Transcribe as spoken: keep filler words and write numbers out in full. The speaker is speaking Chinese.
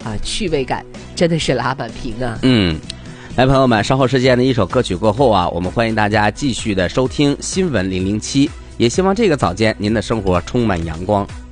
啊，趣味感真的是拉满屏啊。 嗯，来，朋友们，稍后时间的一首歌曲过后啊，我们欢迎大家继续的收听新闻零零七，也希望这个早间您的生活充满阳光。